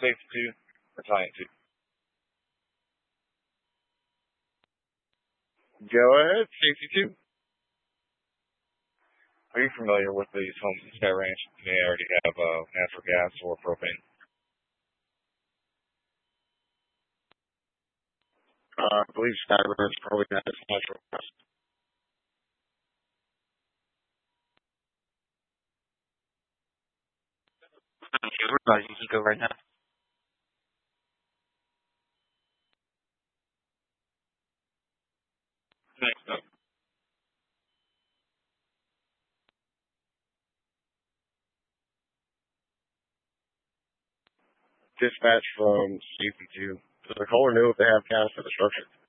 Safety 2, Battalion 2. Go ahead, Safety 2. Are you familiar with these homes in Sky Ranch? Do they already have natural gas or propane? I believe Sky Ranch probably has natural gas. Okay, we're about to go right now. Thanks, Doug. Dispatch from Safety 2. Does the caller know if they have gas for the structure?